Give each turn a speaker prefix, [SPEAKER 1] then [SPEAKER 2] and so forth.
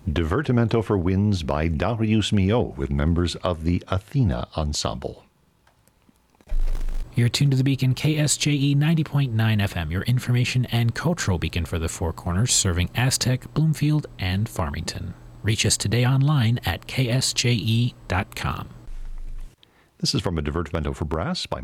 [SPEAKER 1] Divertimento for Winds by Darius Milhaud with members of the Athena Ensemble.
[SPEAKER 2] You're tuned to the Beacon, KSJE 90.9 FM, your information and cultural beacon for the Four Corners, serving Aztec, Bloomfield, and Farmington. Reach us today online at ksje.com.
[SPEAKER 1] This is from a Divertimento for Brass by